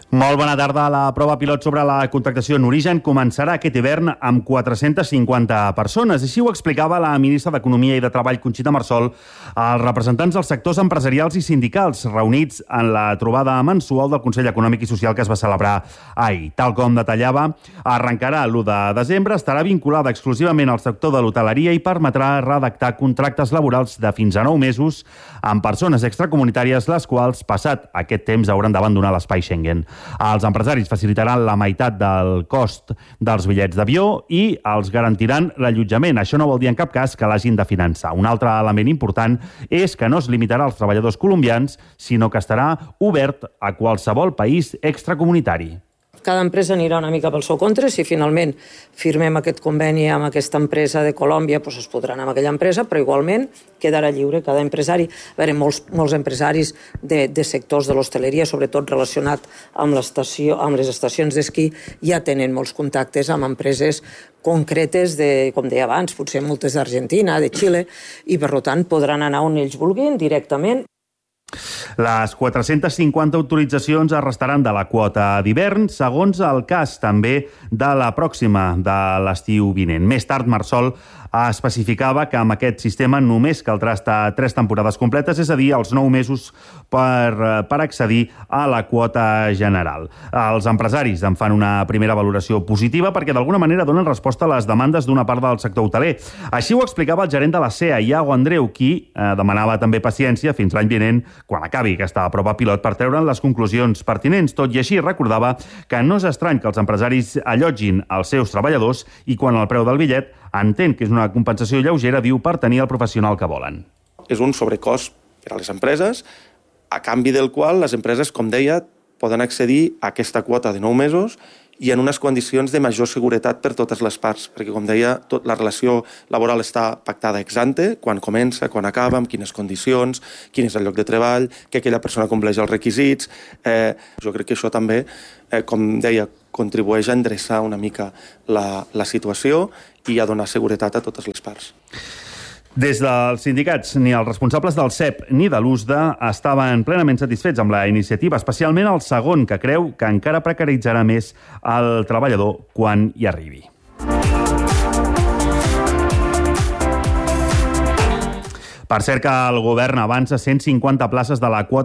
Molt bona tarda. La prova pilot sobre la contractació en origen començarà aquest hivern amb 450 persones. Així ho explicava la ministra d'Economia i de Treball, Conxita Marsol, als representants dels sectors empresarials i sindicals reunits en la trobada mensual del Consell Econòmic i Social que es va celebrar ahir. Tal com detallava, arrencarà l'1 de desembre, estarà vinculada exclusivament al sector de l'hoteleria i permetrà redactar contractes laborals de fins a 9 mesos amb persones extracomunitàries, les quals, passat aquest temps, hauran d'abandonar l'espai Schengen. Els empresaris facilitaran la meitat del cost dels bitllets d'avió i els garantiran l'allotjament. Això no vol dir en cap cas que l'hagin de finançar. Un altre element important és que no es limitarà als treballadors colombians, sinó que estarà obert a qualsevol país extracomunitari. Cada empresa anirà una mica pel seu compte. Si finalment firmem aquest conveni amb aquesta empresa de Colòmbia, doncs es podrà anar amb aquella empresa, però igualment quedarà lliure cada empresari. A veure, molts empresaris de sectors de l'hostaleria, sobretot relacionat amb les estacions d'esquí, ja tenen molts contactes amb empreses concretes, com deia abans, potser moltes d'Argentina, de Xile, i per tant podran anar on ells vulguin directament. Les 450 autoritzacions es restaran de la quota d'hivern, segons el cas també de la pròxima de l'estiu vinent. Més tard, Marsol especificava que amb aquest sistema només caldrà estar 3 temporades completes, és a dir, els 9 mesos per accedir a la quota general. Els empresaris en fan una primera valoració positiva perquè d'alguna manera donen resposta a les demandes d'una part del sector hoteler. Així ho explicava el gerent de la SEA, Iago Andreu, qui demanava també paciència fins l'any vinent, quan acabi aquesta prova pilot, per treure'n les conclusions pertinents. Tot i així, recordava que no és estrany que els empresaris allotgin els seus treballadors i quan el preu del bitllet entén que és una compensació lleugera, diu, per tenir el professional que volen. És un sobrecost per a les empreses, a canvi del qual les empreses, com deia, poden accedir a aquesta quota de 9 mesos i en unes condicions de major seguretat per totes les parts, perquè, com deia, la relació laboral està pactada ex ante, quan comença, quan acaba, amb quines condicions, quin és el lloc de treball, que aquella persona compleix els requisits. Jo crec que això també, com deia, contribueix a endreçar una mica la situació i a donar seguretat a totes les parts. Des dels sindicats, ni els responsables del CEP ni de l'USDA estaven plenament satisfets amb la iniciativa, especialment el segon, que creu que encara precaritzarà més el treballador quan hi arribi. Per cert que el govern avança 150 places de la quota